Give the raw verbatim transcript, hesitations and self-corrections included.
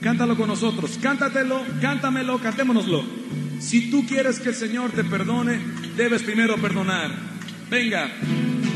Cántalo con nosotros, cántatelo, cántamelo, cantémonoslo. Si tú quieres que el Señor te perdone, debes primero perdonar. Venga.